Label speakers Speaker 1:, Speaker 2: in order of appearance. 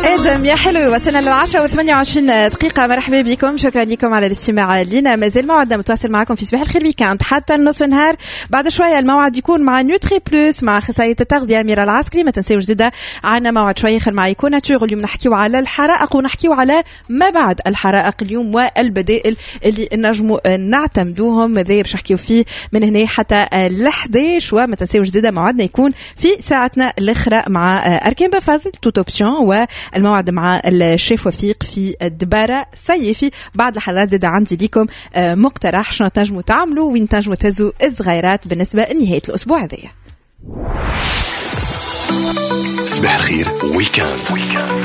Speaker 1: ادم يا حلو، وصلنا 10:28. مرحبا بكم، شكرا لكم على الاستماع لنا. مازال موعدنا متواصل معكم في صباح الخير ويكاند حتى النص نهار. بعد شويه الموعد يكون مع نوتري بلوس مع اخصائيه التغذيه اميره العسكري. ما تنساوش زيدا عنا موعد شويه اخر مع يكون ناتور. اليوم نحكيو على الحرائق ونحكيو على ما بعد الحرائق اليوم والبدائل اللي نجموا نعتمدوهم. هذا باش نحكيو فيه من هنا حتى 11. وما تنساوش زيدا موعدنا يكون في ساعتنا الاخرى مع اركان بفضل توت اوبسيون، والموعد مع الشيف وفيق في الدبارة سيفي. بعد لحظات زيدا عندي لكم مقترح شنو تنجموا تعملوا وين تنجموا تهزوا الصغيرات بالنسبة لنهاية الأسبوع هذايا.
Speaker 2: صباح الخير ويكاند.